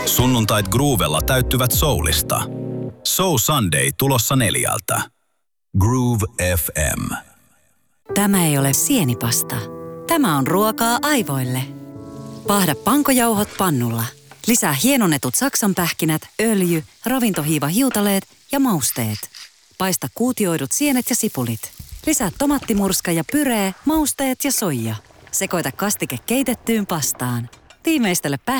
Sunnuntait Groovella täyttyvät soulista. Soul Sunday tulossa 4. Groove FM. Tämä ei ole sienipasta. Tämä on ruokaa aivoille. Paahda pankojauhot pannulla. Lisää hienonnetut saksanpähkinät, öljy, ravintohiivahiutaleet ja mausteet. Paista kuutioidut sienet ja sipulit. Lisää tomattimurska ja pyree, mausteet ja soija. Sekoita kastike keitettyyn pastaan. Tiimeistele